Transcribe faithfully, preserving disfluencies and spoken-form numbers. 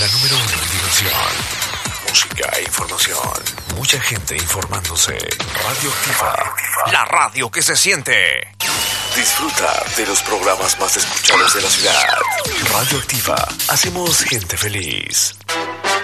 La número uno en diversión, música e información. Mucha gente informándose. Radioactiva, la radio que se siente. Disfruta de los programas más escuchados de la ciudad. Radioactiva, hacemos gente feliz.